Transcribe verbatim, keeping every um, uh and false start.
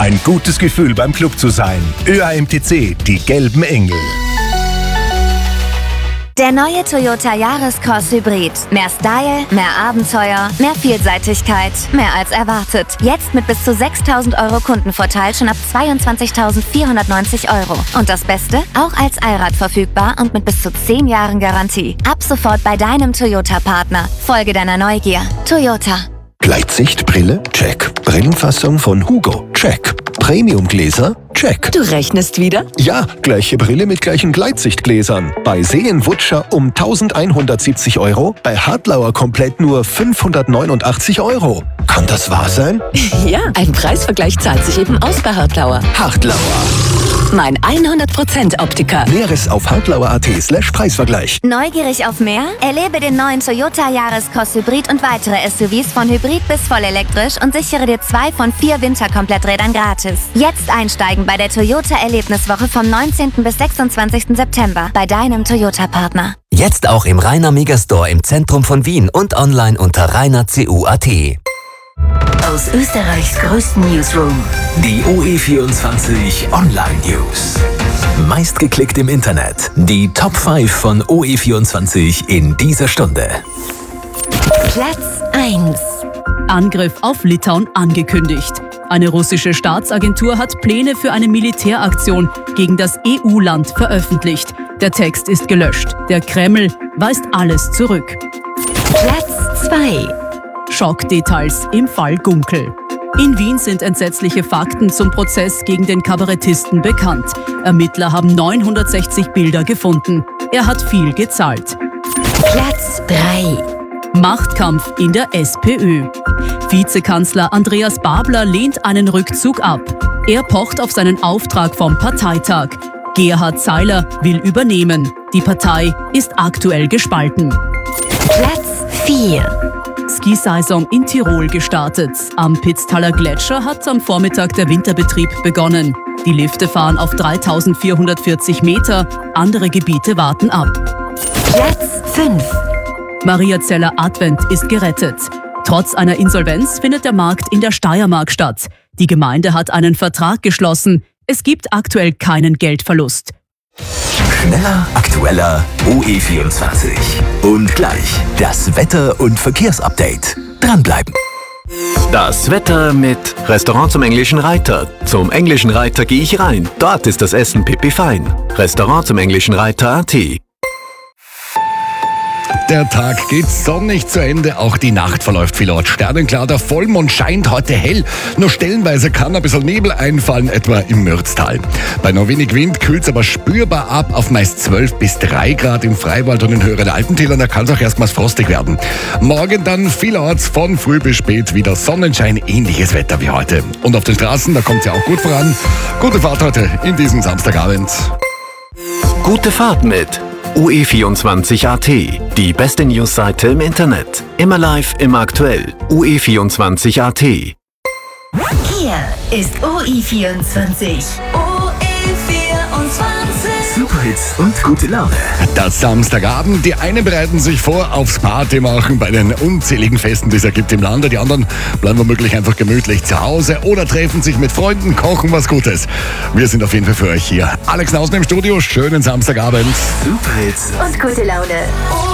Ein gutes Gefühl beim Club zu sein. Ö A M T C, die gelben Engel. Der neue Toyota Yaris-Cross Hybrid. Mehr Style, mehr Abenteuer, mehr Vielseitigkeit, mehr als erwartet. Jetzt mit bis zu sechstausend Euro Kundenvorteil schon ab zweiundzwanzigtausendvierhundertneunzig Euro. Und das Beste? Auch als Allrad verfügbar und mit bis zu zehn Jahren Garantie. Ab sofort bei deinem Toyota-Partner. Folge deiner Neugier. Toyota. Gleitsichtbrille? Check. Brillenfassung von Hugo? Check. Premiumgläser? Check. Du rechnest wieder? Ja, gleiche Brille mit gleichen Gleitsichtgläsern. Bei Seen-Wutscher um eintausendeinhundertsiebzig Euro, bei Hartlauer komplett nur fünfhundertneunundachtzig Euro. Kann das wahr sein? Ja, ein Preisvergleich zahlt sich eben aus bei Hartlauer. Hartlauer. Mein hundert Prozent Optiker. Näheres auf hartlauer.at slash Preisvergleich. Neugierig auf mehr? Erlebe den neuen Toyota Yaris-Cross Hybrid und weitere S U Vs von Hybrid bis vollelektrisch und sichere dir zwei von vier Winterkompletträdern gratis. Jetzt einsteigen bei der Toyota Erlebniswoche vom neunzehnten bis sechsundzwanzigsten September bei deinem Toyota-Partner. Jetzt auch im Rainer Megastore im Zentrum von Wien und online unter rainer punkt c u punkt a t. Aus Österreichs größten Newsroom. Die O E vierundzwanzig Online News. Meistgeklickt im Internet. Die Top fünf von O E vierundzwanzig in dieser Stunde. Platz eins. Angriff auf Litauen angekündigt. Eine russische Staatsagentur hat Pläne für eine Militäraktion gegen das E U-Land veröffentlicht. Der Text ist gelöscht. Der Kreml weist alles zurück. Platz zwei. Schockdetails im Fall Gunkel. In Wien sind entsetzliche Fakten zum Prozess gegen den Kabarettisten bekannt. Ermittler haben neunhundertsechzig Bilder gefunden. Er hat viel gezahlt. Platz drei. Machtkampf in der SPÖ. Vizekanzler Andreas Babler lehnt einen Rückzug ab. Er pocht auf seinen Auftrag vom Parteitag. Gerhard Seiler will übernehmen. Die Partei ist aktuell gespalten. Platz vier. Skisaison in Tirol gestartet. Am Pitztaler Gletscher hat am Vormittag der Winterbetrieb begonnen. Die Lifte fahren auf dreitausendvierhundertvierzig Meter. Andere Gebiete warten ab. Platz fünf. Mariazeller Advent ist gerettet. Trotz einer Insolvenz findet der Markt in der Steiermark statt. Die Gemeinde hat einen Vertrag geschlossen. Es gibt aktuell keinen Geldverlust. Schneller, aktueller, O E vierundzwanzig. Und gleich das Wetter- und Verkehrsupdate. Dranbleiben. Das Wetter mit Restaurant zum Englischen Reiter. Zum Englischen Reiter gehe ich rein. Dort ist das Essen pipi fein. Restaurant zum Englischen Reiter punkt a t. Der Tag geht sonnig zu Ende, auch die Nacht verläuft vielerorts sternenklar. Der Vollmond scheint heute hell, nur stellenweise kann ein bisschen Nebel einfallen, etwa im Mürztal. Bei noch wenig Wind kühlt es aber spürbar ab auf meist zwölf bis drei Grad im Freiwald und in höheren Alpentälern, da kann es auch erstmals frostig werden. Morgen dann vielerorts von früh bis spät wieder Sonnenschein, ähnliches Wetter wie heute. Und auf den Straßen, da kommt es ja auch gut voran. Gute Fahrt heute in diesem Samstagabend. Gute Fahrt mit O E vierundzwanzig punkt a t. Die beste Newsseite im Internet. Immer live, immer aktuell. O E vierundzwanzig punkt a t. Hier ist O E vierundzwanzig. O E vierundzwanzig. Superhits und gute Laune. Das Samstagabend, die einen bereiten sich vor aufs Party machen bei den unzähligen Festen, die es ja gibt im Lande. Die anderen bleiben womöglich einfach gemütlich zu Hause oder treffen sich mit Freunden, kochen was Gutes. Wir sind auf jeden Fall für euch hier. Alex Nausen im Studio, schönen Samstagabend. Superhits Und gute Laune.